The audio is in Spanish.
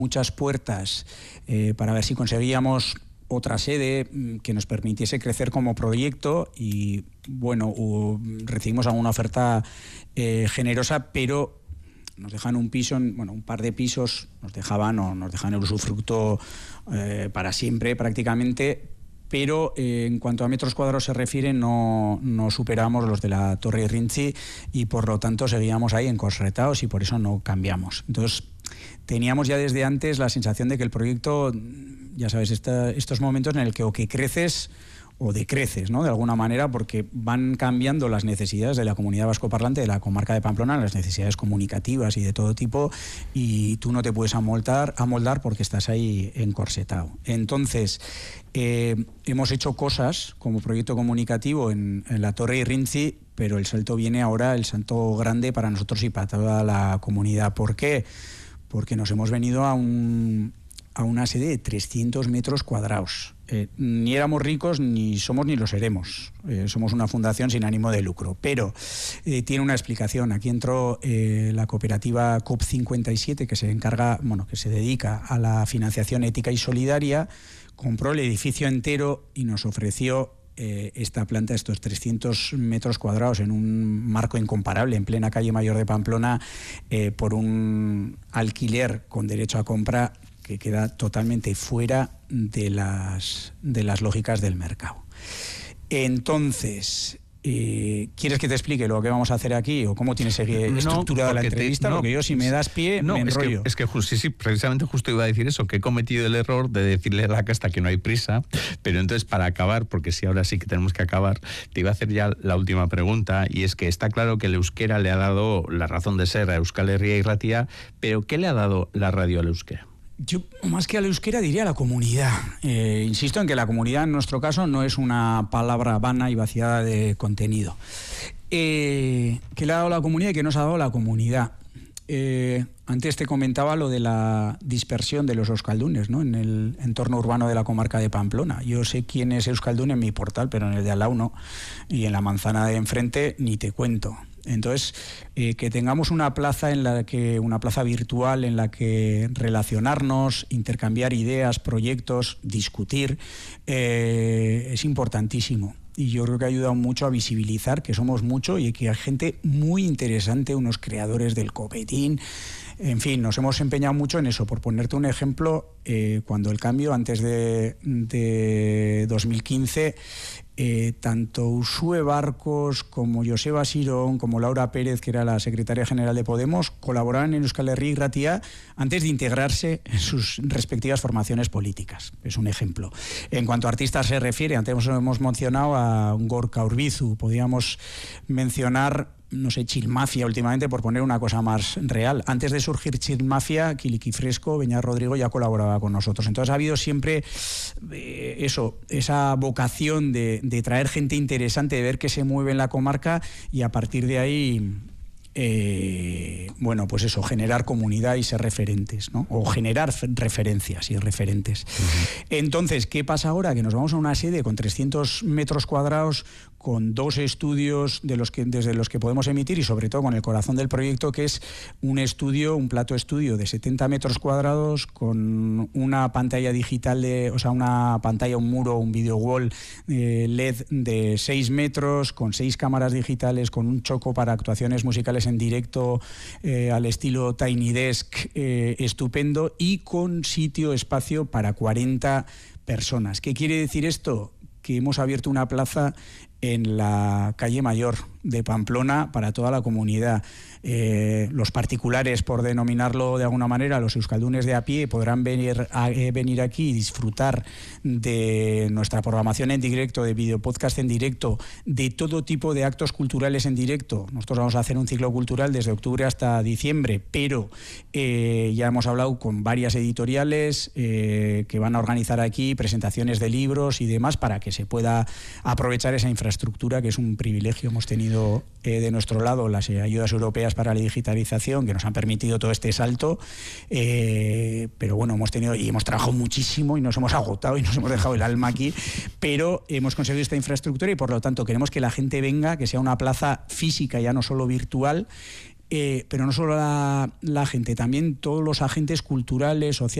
muchas puertas para ver si conseguíamos otra sede que nos permitiese crecer como proyecto y bueno, recibimos alguna oferta generosa, pero nos dejan un piso, un par de pisos nos dejaban el usufructo para siempre prácticamente, pero en cuanto a metros cuadrados se refiere no superamos los de la Torre Irrintzi y por lo tanto seguíamos ahí encorretados y por eso no cambiamos. Entonces teníamos ya desde antes la sensación de que el proyecto, ya sabes, estos momentos en el que o que creces o decreces, ¿no? De alguna manera, porque van cambiando las necesidades de la comunidad vascoparlante de la comarca de Pamplona, las necesidades comunicativas y de todo tipo, y tú no te puedes amoldar porque estás ahí encorsetado. Entonces, hemos hecho cosas como proyecto comunicativo en la Torre Irrintzi, pero el salto viene ahora, el salto grande para nosotros y para toda la comunidad. ¿Por qué? Porque nos hemos venido a una sede de 300 metros cuadrados. Ni éramos ricos, ni somos, ni lo seremos. Somos una fundación sin ánimo de lucro. Pero tiene una explicación. Aquí entró la cooperativa COP57, que se dedica a la financiación ética y solidaria, compró el edificio entero y nos ofreció esta planta, estos 300 metros cuadrados en un marco incomparable, en plena calle Mayor de Pamplona, por un alquiler con derecho a compra que queda totalmente fuera de las lógicas del mercado. Entonces, ¿quieres que te explique lo que vamos a hacer aquí o cómo tienes estructurada la entrevista? Porque yo, si me das pie, me enrollo. Es que precisamente justo iba a decir eso, que he cometido el error de decirle a la casta que no hay prisa, pero entonces para acabar, porque si ahora sí que tenemos que acabar, te iba a hacer ya la última pregunta, y es que está claro que el euskera le ha dado la razón de ser a Euskal Herria y Ratia, pero ¿qué le ha dado la radio al euskera? Yo, más que al euskera, diría a la comunidad. Insisto en que la comunidad, en nuestro caso, no es una palabra vana y vaciada de contenido. ¿Qué le ha dado la comunidad y qué nos ha dado la comunidad? Antes te comentaba lo de la dispersión de los euskaldunes, ¿no? En el entorno urbano de la comarca de Pamplona. Yo sé quién es euskaldun en mi portal, pero en el de al lado no. Y en la manzana de enfrente ni te cuento. Entonces, que tengamos una plaza virtual en la que relacionarnos, intercambiar ideas, proyectos, discutir, es importantísimo. Y yo creo que ha ayudado mucho a visibilizar que somos mucho y que hay gente muy interesante, unos creadores del copetín. En fin, nos hemos empeñado mucho en eso. Por ponerte un ejemplo, cuando el cambio, antes de 2015, tanto Uxue Barcos como Joseba Sirón, como Laura Pérez, que era la secretaria general de Podemos, colaboraban en Euskal Herria y Ratia antes de integrarse en sus respectivas formaciones políticas. Es un ejemplo. En cuanto a artistas se refiere, antes hemos mencionado a Gorka Urbizu, podíamos mencionar, no sé, Chill Mafia últimamente, por poner una cosa más real. Antes de surgir Chill Mafia, Kiliki Fresco, Beñat Rodrigo ya colaboraba con nosotros. Entonces ha habido siempre esa vocación de traer gente interesante, de ver qué se mueve en la comarca y a partir de ahí, pues eso, generar comunidad y ser referentes, ¿no? O generar referencias y referentes. Entonces, ¿qué pasa ahora? Que nos vamos a una sede con 300 metros cuadrados, con 2 estudios desde los que podemos emitir y sobre todo con el corazón del proyecto, que es un plato estudio de 70 metros cuadrados con una pantalla digital, un muro, un video wall LED de 6 metros, con 6 cámaras digitales, con un choco para actuaciones musicales en directo al estilo Tiny Desk estupendo y con espacio para 40 personas. ¿Qué quiere decir esto? Que hemos abierto una plaza en la calle Mayor de Pamplona para toda la comunidad. Los particulares, por denominarlo de alguna manera, los euskaldunes de a pie, podrán venir aquí y disfrutar de nuestra programación en directo, de videopodcast en directo, de todo tipo de actos culturales en directo. Nosotros vamos a hacer un ciclo cultural desde octubre hasta diciembre, pero ya hemos hablado con varias editoriales que van a organizar aquí presentaciones de libros y demás para que se pueda aprovechar esa infraestructura, que es un privilegio. Hemos tenido de nuestro lado las ayudas europeas para la digitalización que nos han permitido todo este salto, pero bueno, hemos trabajado muchísimo y nos hemos agotado y nos hemos dejado el alma aquí, pero hemos conseguido esta infraestructura y por lo tanto queremos que la gente venga, que sea una plaza física, ya no solo virtual, pero no solo la gente, también todos los agentes culturales, sociales,